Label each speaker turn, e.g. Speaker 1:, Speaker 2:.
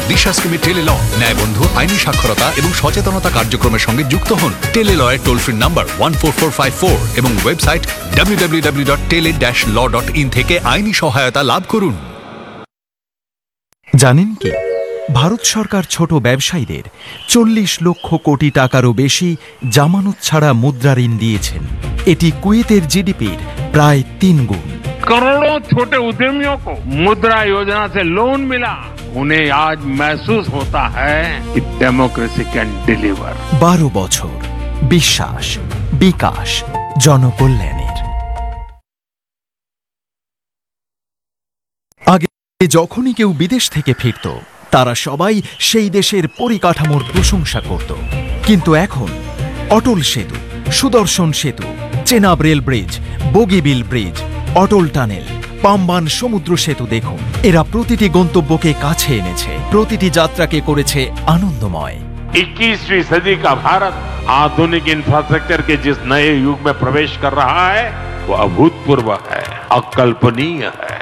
Speaker 1: দিশা স্কিমে টেলি ল ন্যায় বন্ধু আইনি সাক্ষরতা এবং সচেতনতা কার্যক্রমের সঙ্গে যুক্ত হন। টেলি লয়ের টোল ফ্রি নাম্বার 14454 এবং ওয়েবসাইট www.tele-law.in থেকে আইনি সহায়তা লাভ করুন।
Speaker 2: জানেন কি, ভারত সরকার ছোট ব্যবসায়ীদের 40 লক্ষ কোটি টাকারও বেশি জামানত ছাড়া মুদ্রা ঋণ দিয়েছেন। এটি কুয়েতের জিডিপির প্রায় 3 গুণ।
Speaker 3: करोड़ों छोटे उद्यमियों को मुद्रा योजना से लोन मिला। उन्हें आज महसूस होता है कि डेमोक्रेसी कैन डिलीवर।
Speaker 2: 12 বছর বিশ্বাস, বিকাশ, জনকল্যাণের। আগে যখনই কেউ বিদেশ থেকে ফিরত, তারা সবাই সেই দেশের পরিকাঠামোর প্রশংসা করত। কিন্তু এখন অটল সেতু, সুদর্শন সেতু, Chenab rail bridge, Bogibeel bridge, অটল টানেল, পাম্বান সমুদ্র সেতু দেখুন, এরা প্রতিটি গন্তব্যকে কাছে এনেছে, প্রতিটি যাত্রাকে করেছে আনন্দময়।
Speaker 3: 21वीं सदी का भारत आधुनिक इंफ्रास्ट्रक्चर के जिस नए युग में प्रवेश कर रहा है वो अभूतपूर्व है, अकल्पनीय है।